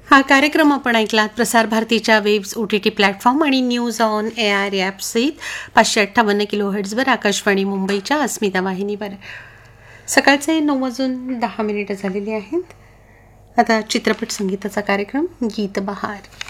हा कार्यक्रम आपण ऐकलात प्रसार भारतीच्या वेब्स OTT प्लॅटफॉर्म आणि न्यूज ऑन AIR ॲप सहित 558 किलोहर्ट्झवर आकाशवाणी मुंबईच्या अस्मिता वाहिनीवर. सकाळचे 9:10 झालेले आहेत. आता चित्रपट संगीताचा कार्यक्रम गीत बहार.